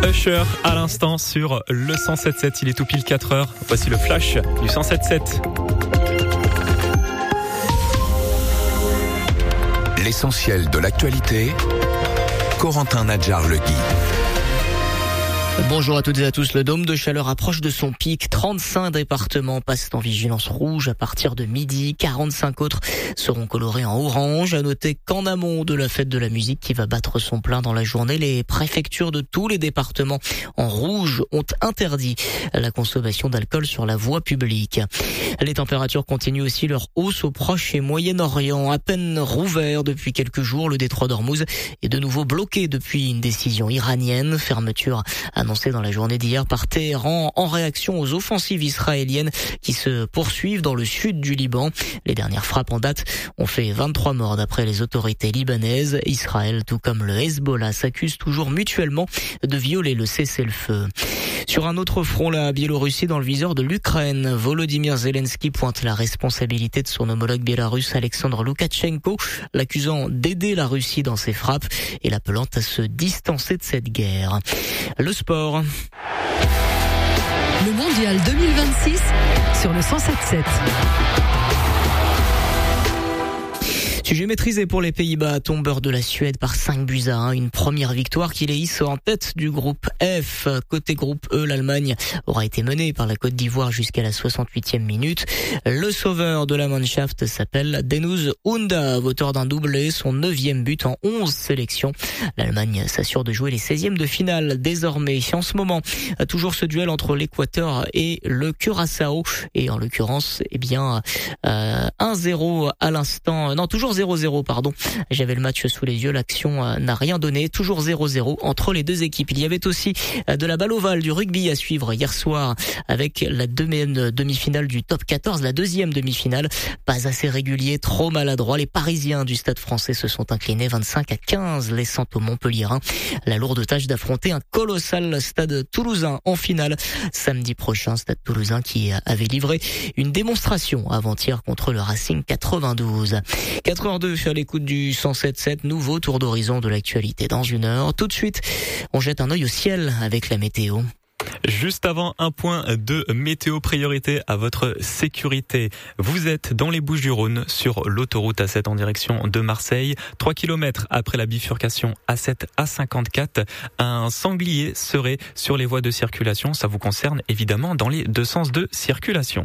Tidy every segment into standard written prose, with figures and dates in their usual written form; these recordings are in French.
Usher à l'instant sur le 107.7, il est tout pile 4h. Voici le flash du 107.7. L'essentiel de l'actualité, Corentin Nadjar-Legui. Bonjour à toutes et à tous. Le dôme de chaleur approche de son pic. 35 départements passent en vigilance rouge à partir de midi. 45 autres seront colorés en orange. À noter qu'en amont de la fête de la musique qui va battre son plein dans la journée, les préfectures de tous les départements en rouge ont interdit la consommation d'alcool sur la voie publique. Les températures continuent aussi leur hausse au Proche et Moyen-Orient. À peine rouvert depuis quelques jours, le détroit d'Ormuz est de nouveau bloqué depuis une décision iranienne. Fermeture annoncée dans la journée d'hier par Téhéran en réaction aux offensives israéliennes qui se poursuivent dans le sud du Liban. Les dernières frappes en date ont fait 23 morts d'après les autorités libanaises. Israël, tout comme le Hezbollah, s'accusent toujours mutuellement de violer le cessez-le-feu. Sur un autre front, la Biélorussie dans le viseur de l'Ukraine. Volodymyr Zelensky pointe la responsabilité de son homologue biélorusse Alexandre Loukachenko, l'accusant d'aider la Russie dans ses frappes et l'appelant à se distancer de cette guerre. Le sport. Le mondial 2026 sur le 107.7. Sujet maîtrisé pour les Pays-Bas, tombeur de la Suède par 5-1. Une première victoire qui les hisse en tête du groupe F. Côté groupe E, l'Allemagne aura été menée par la Côte d'Ivoire jusqu'à la 68e minute. Le sauveur de la Mannschaft s'appelle Denuz Undav, auteur d'un doublé, son 9e but en 11 sélections. L'Allemagne s'assure de jouer les 16e de finale désormais. En ce moment, toujours ce duel entre l'Équateur et le Curaçao. Et en l'occurrence, 1-0 à l'instant. Non, toujours 0-0, pardon. J'avais le match sous les yeux, l'action n'a rien donné. Toujours 0-0 entre les deux équipes. Il y avait aussi de la balle ovale, du rugby à suivre hier soir avec la demi-finale du top 14, la deuxième demi-finale. Pas assez régulier, trop maladroit. Les Parisiens du Stade Français se sont inclinés 25-15, laissant aux Montpelliérains la lourde tâche d'affronter un colossal Stade Toulousain en finale samedi prochain. Stade Toulousain qui avait livré une démonstration avant-hier contre le Racing 92. 4h02 à l'écoute du 107.7, nouveau tour d'horizon de l'actualité dans une heure. Tout de suite, on jette un œil au ciel avec la météo. Juste avant, un point de météo, priorité à votre sécurité. Vous êtes dans les Bouches-du-Rhône sur l'autoroute A7 en direction de Marseille. 3 km après la bifurcation A7 A54, un sanglier serait sur les voies de circulation. Ça vous concerne évidemment dans les deux sens de circulation.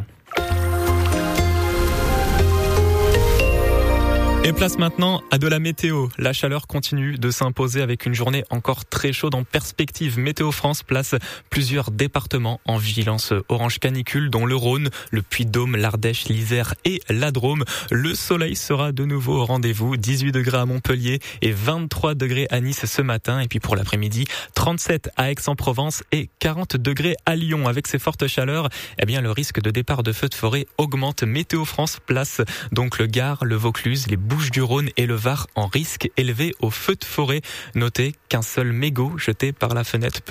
Et place maintenant à de la météo. La chaleur continue de s'imposer avec une journée encore très chaude en perspective. Météo France place plusieurs départements en vigilance orange canicule, dont le Rhône, le Puy-de-Dôme, l'Ardèche, l'Isère et la Drôme. Le soleil sera de nouveau au rendez-vous. 18 degrés à Montpellier et 23 degrés à Nice ce matin. Et puis pour l'après-midi, 37 à Aix-en-Provence et 40 degrés à Lyon. Avec ces fortes chaleurs, le risque de départ de feux de forêt augmente. Météo France place donc le Gard, le Vaucluse, les Bouches-du-Rhône et le Var en risque élevé au feu de forêt. Notez qu'un seul mégot jeté par la fenêtre